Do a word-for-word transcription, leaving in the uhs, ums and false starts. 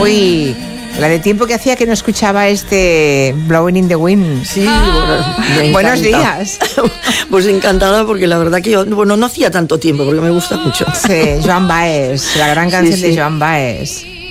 Uy, la de tiempo que hacía que no escuchaba este Blowing in the Wind. Sí, bueno, buenos días. Pues encantada, porque la verdad que yo, bueno, no hacía tanto tiempo, porque me gusta mucho. Sí, Joan Baez, la gran canción sí, sí. de Joan Baez.